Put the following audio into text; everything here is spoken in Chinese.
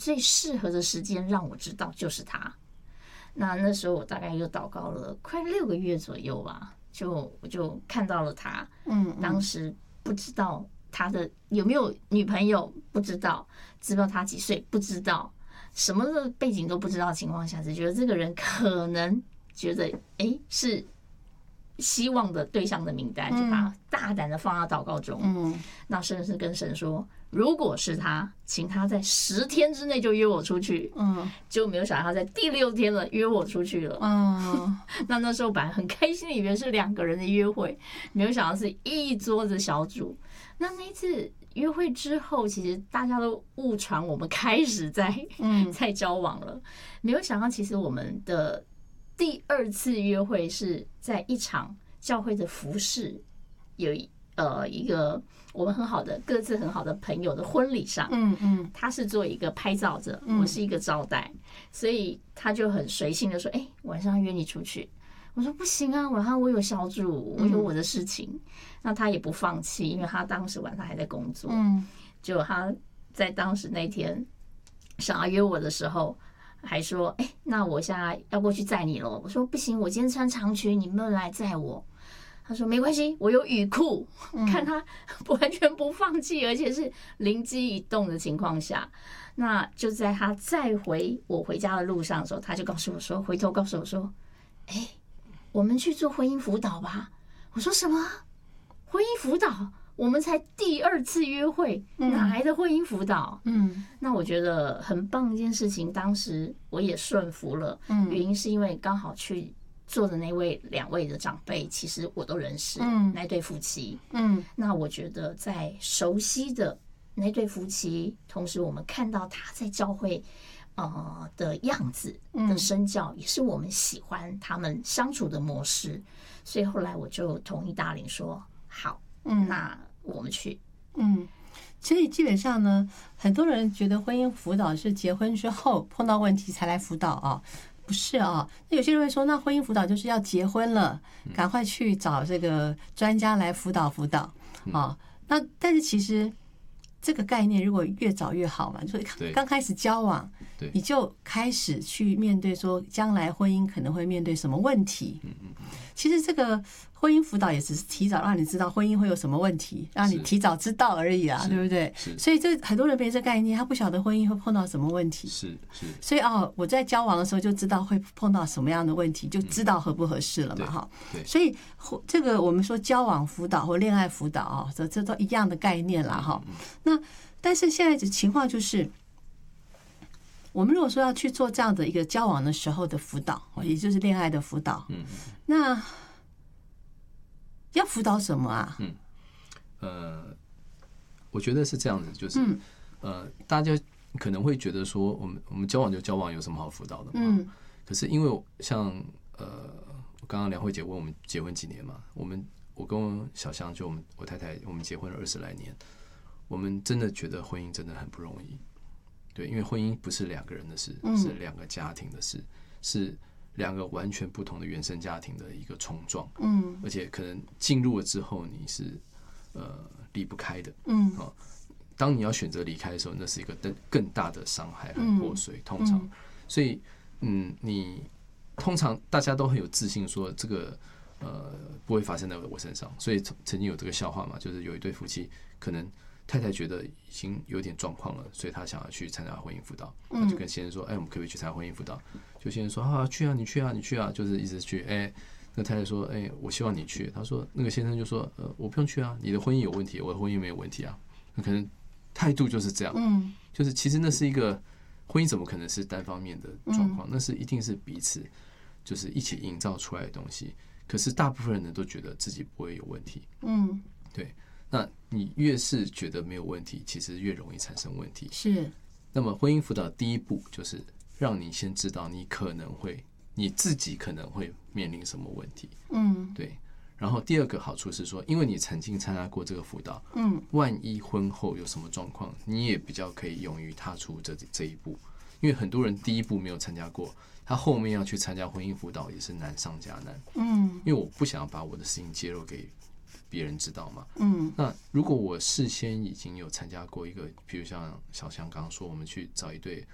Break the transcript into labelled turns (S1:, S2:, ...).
S1: 最适合的时间让我知道就是他。那时候我大概又祷告了快6个月左右吧，我就看到了他。当时不知道他的有没有女朋友，不知道，知道他几岁不知道，什么的背景都不知道的情况下，只觉得这个人可能觉得是希望的对象的名单，就把他大胆的放到祷告中。那甚至是跟神说，如果是他，请他在10天之内就约我出去。就没有想到他在第6天了约我出去了。那时候本来很开心的以为是2个人的约会，没有想到是一桌子小组。那一次约会之后，其实大家都误传我们开始在交往了，没有想到其实我们的第2次约会是在一场教会的服事，有一个我们各自很好的朋友的婚礼上。他是做一个拍照者，我是一个招待，所以他就很随性的说，晚上约你出去。我说不行啊，晚上我有小组，我有我的事情。那他也不放弃，因为他当时晚上还在工作。就他在当时那天想要约我的时候，还说那我现在要过去载你了。我说不行，我今天穿长裙，你们来载我。他说没关系，我有雨裤。看他完全不放弃，而且是灵机一动的情况下，那就在他载回我回家的路上的时候，他就回头告诉我说，我们去做婚姻辅导吧。我说什么婚姻辅导？我们才第2次约会，哪来的婚姻辅导？那我觉得很棒一件事情，当时我也顺服了。原因是因为刚好去做的2位的长辈，其实我都认识。那对夫妻。那我觉得在熟悉的那对夫妻，同时我们看到他在教会的样子的身教，也是我们喜欢他们相处的模式。所以后来我就同意大林说好，那我们去。
S2: 所以基本上呢，很多人觉得婚姻辅导是结婚之后碰到问题才来辅导啊，不是啊。那有些人会说，那婚姻辅导就是要结婚了，赶快去找这个专家来辅导啊。那但是其实这个概念如果越早越好嘛，就是刚开始交往，你就开始去面对说将来婚姻可能会面对什么问题。其实这个婚姻辅导也只是提早让你知道婚姻会有什么问题，让你提早知道而已啊，对不对？所以这很多人没这概念，他不晓得婚姻会碰到什么问题。所以我在交往的时候就知道会碰到什么样的问题，就知道合不合适了嘛，哈。所以这个我们说交往辅导或恋爱辅导啊，这都一样的概念啦，哈。那但是现在的情况就是，我们如果说要去做这样的一个交往的时候的辅导，也就是恋爱的辅导，那要辅导什么啊？
S3: 我觉得是这样子，就是大家可能会觉得说，我们交往就交往，有什么好辅导的嘛？可是因为像刚刚梁慧姐问我们结婚几年嘛，我跟小香就我太太，我们结婚了20来年，我们真的觉得婚姻真的很不容易。对，因为婚姻不是2个人的事，是2个家庭的事，是2个完全不同的原生家庭的一个冲撞。而且可能进入了之后，你是离不开的。当你要选择离开的时候，那是一个更大的伤害和破碎。通常，所以你通常大家都很有自信，说这个不会发生在我身上。所以曾经有这个笑话嘛，就是有一对夫妻，可能太太觉得已经有点状况了，所以她想要去参加婚姻辅导，她就跟先生说：“我们可不可以去参加婚姻辅导？”就先生说：“去啊，你去啊，你去啊。”就是一直去。那太太说：“我希望你去。”他说：“那个先生就说：我不用去啊，你的婚姻有问题，我的婚姻没有问题啊。”那可能态度就是这样。就是其实那是一个婚姻，怎么可能是单方面的状况？那是一定是彼此就是一起营造出来的东西。可是大部分人都觉得自己不会有问题。对。那你越是觉得没有问题，其实越容易产生问题。
S2: 是。
S3: 那么婚姻辅导第一步就是让你先知道你自己可能会面临什么问题。对。然后第2个好处是说，因为你曾经参加过这个辅导，万一婚后有什么状况，你也比较可以勇于踏出这一步。因为很多人第一步没有参加过，他后面要去参加婚姻辅导也是难上加难。因为我不想要把我的事情揭露给别人知道嘛。那如果我事先已经有参加过一个，比如像小香刚刚说，我们去找一对